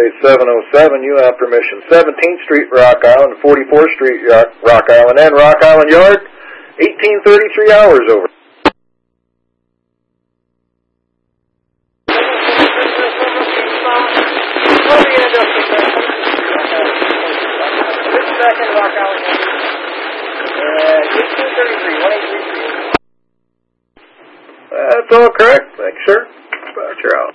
say 707, you have permission. 17th Street, Rock Island, 44th Street, Rock Island, and Rock Island Yard, 1833 hours over. That's all correct. Thanks, sir. About your out.